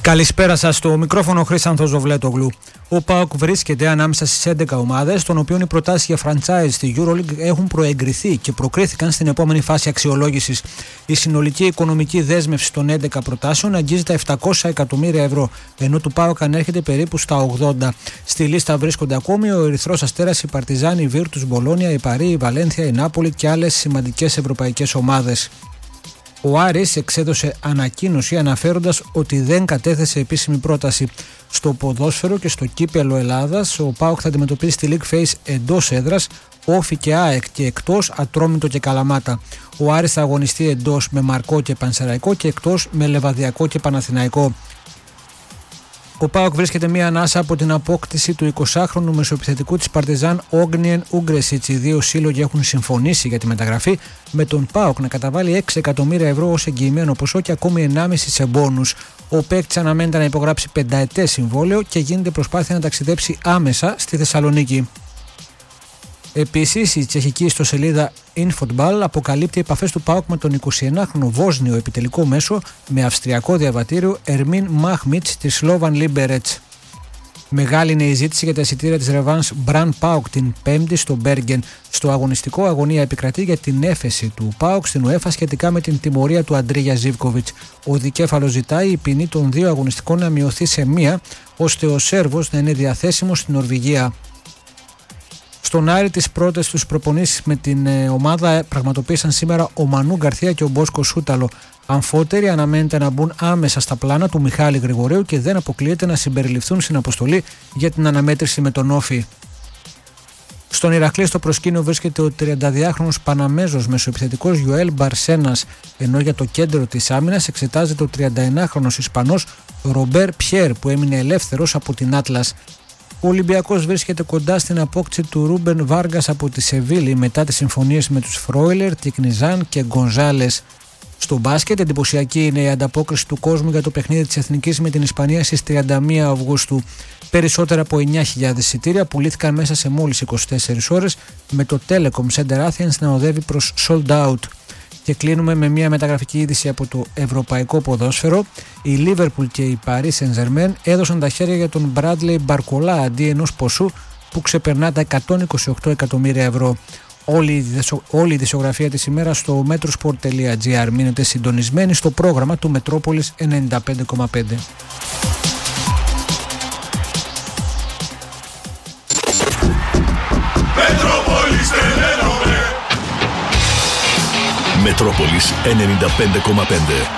Καλησπέρα σας, στο μικρόφωνο Χρήστανθος Ζωβλέτογλου. Ο ΠΑΟΚ βρίσκεται ανάμεσα στις 11 ομάδες, των οποίων οι προτάσεις για franchise στη EuroLeague έχουν προεγκριθεί και προκρίθηκαν στην επόμενη φάση αξιολόγησης. Η συνολική οικονομική δέσμευση των 11 προτάσεων αγγίζει τα 700 εκατομμύρια ευρώ, ενώ του ΠΑΟΚ ανέρχεται περίπου στα 80. Στη λίστα βρίσκονται ακόμη ο Ερυθρός Αστέρας, η Παρτιζάν, η Βίρτους Μπολόνια, η Παρί, η Βαλένθια, η Νάπολη και άλλες σημαντικές ευρωπαϊκές ομάδες. Ο Άρης εξέδωσε ανακοίνωση αναφέροντας ότι δεν κατέθεσε επίσημη πρόταση. Στο ποδόσφαιρο και στο κύπελο Ελλάδας, ο ΠΑΟΚ θα αντιμετωπίσει τη League Phase εντός έδρας, Όφη και ΑΕΚ, και εκτός Ατρόμητο και Καλαμάτα. Ο Άρης θα αγωνιστεί εντός με Μαρκό και Πανσεραϊκό και εκτός με Λεβαδιακό και Παναθηναϊκό. Ο ΠΑΟΚ βρίσκεται μία ανάσα από την απόκτηση του 20χρονου μεσοεπιθετικού της Παρτιζάν Όγνιεν Ούγκρεσιτς. Οι δύο σύλλογοι έχουν συμφωνήσει για τη μεταγραφή, με τον ΠΑΟΚ να καταβάλει 6 εκατομμύρια ευρώ ως εγγυημένο ποσό και ακόμη 1,5 σε μπόνους. Ο παίκτης αναμένεται να υπογράψει 5ετές συμβόλαιο και γίνεται προσπάθεια να ταξιδέψει άμεσα στη Θεσσαλονίκη. Επίσης, η τσεχική ιστοσελίδα InFootball αποκαλύπτει επαφές του ΠΑΟΚ με τον 21χρονο Βόσνιο επιτελικό μέσο με αυστριακό διαβατήριο Ερμίν Μάχμιτς της Σλόβαν Λίμπερετς. Μεγάλη είναι η ζήτηση για τα εισιτήρια της Ρεβάνς Μπραν ΠΑΟΚ την Πέμπτη στο Μπέργεν. Στο αγωνιστικό αγωνία επικρατεί για την έφεση του ΠΑΟΚ στην UEFA σχετικά με την τιμωρία του Αντρίγια Ζίβκοβιτς. Ο δικέφαλος ζητάει η ποινή των 2 αγωνιστικών να μειωθεί σε 1, ώστε ο Σέρβος να είναι διαθέσιμος στην Νορβηγία. Στον Άρη, τις πρώτες τους προπονήσεις με την ομάδα πραγματοποίησαν σήμερα ο Μανού Γκαρθία και ο Μπόσκο Σούταλο. Αμφότεροι αναμένεται να μπουν άμεσα στα πλάνα του Μιχάλη Γρηγορέου και δεν αποκλείεται να συμπεριληφθούν στην αποστολή για την αναμέτρηση με τον Όφη. Στον Ηρακλή στο προσκήνιο βρίσκεται ο 32χρονος Παναμέζος μεσοεπιθετικός Γιοέλ Μπαρσένας, ενώ για το κέντρο της άμυνας εξετάζεται ο 31χρονος Ισπανός Ρομπέρ Πιέρ, που έμεινε ελεύθερος από την Άτλας. Ο Ολυμπιακός βρίσκεται κοντά στην απόκτηση του Ρούμπεν Βάργας από τη Σεβίλη μετά τις συμφωνίες με τους Φρόιλερ, Τικνιζάν και Γκονζάλες. Στο μπάσκετ, εντυπωσιακή είναι η ανταπόκριση του κόσμου για το παιχνίδι της Εθνικής με την Ισπανία στις 31 Αυγούστου. Περισσότερα από 9.000 εισιτήρια πουλήθηκαν μέσα σε μόλις 24 ώρες, με το Telecom Center Athens να οδεύει προς sold out. Και κλείνουμε με μια μεταγραφική είδηση από το ευρωπαϊκό ποδόσφαιρο. Η Λίβερπουλ και η Paris Saint-Germain έδωσαν τα χέρια για τον Μπράντλεϊ Μπαρκολά αντί ενός ποσού που ξεπερνά τα 128 εκατομμύρια ευρώ. Όλη η δισογραφία της ημέρας στο metrosport.gr. Μείνετε συντονισμένοι στο πρόγραμμα του Μετρόπολης 95,5. Μετρόπολης 95,5.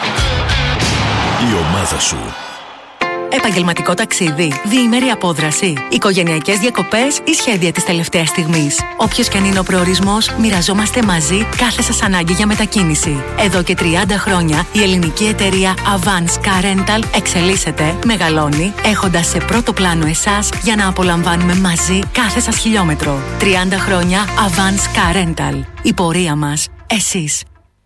Η ομάδα σου. Επαγγελματικό ταξίδι, διήμερη απόδραση, οικογενειακές διακοπές ή σχέδια της τελευταίας στιγμής. Όποιος και αν είναι ο προορισμός, μοιραζόμαστε μαζί κάθε σας ανάγκη για μετακίνηση. Εδώ και 30 χρόνια η ελληνική εταιρεία Avance Car Rental εξελίσσεται, μεγαλώνει, έχοντας σε πρώτο πλάνο εσάς για να απολαμβάνουμε μαζί κάθε σας χιλιόμετρο. 30 χρόνια Avance Car Rental. Η πορεία μας, εσείς.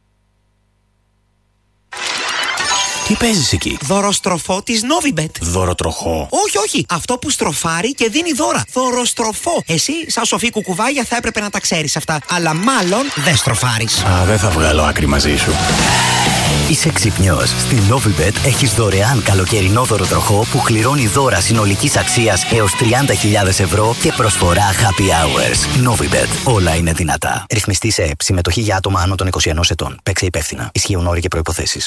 Τι παίζεις εκεί? Δωροστροφό της Novibet. Δωροτροχό? Όχι. Αυτό που στροφάρει και δίνει δώρα. Δωροστροφό. Εσύ, σαν σοφή κουκουβάγια, θα έπρεπε να τα ξέρεις αυτά. Αλλά μάλλον δεν στροφάρεις. Δεν θα βγάλω άκρη μαζί σου. Είσαι ξυπνιός. Στη Novibet έχεις δωρεάν καλοκαιρινό δωροτροχό που κληρώνει δώρα συνολικής αξίας έως 30.000 ευρώ και προσφορά happy hours. Novibet. Όλα είναι δυνατά. Ρυθμιστή σε ΕΕΠ. Συμμετοχή για άτομα άνω των 21 ετών. Παίξε υπεύθυνα. Ισχύουν όροι και προϋποθέσεις.